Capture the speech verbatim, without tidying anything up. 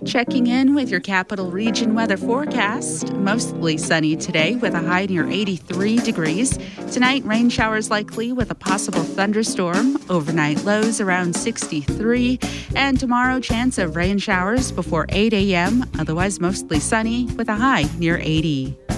Checking in with your capital region weather forecast. Mostly sunny today with a high near eighty-three degrees. Tonight, rain showers likely with a possible thunderstorm. Overnight lows around sixty-three. And tomorrow, chance of rain showers before eight a.m. Otherwise, mostly sunny with a high near eighty.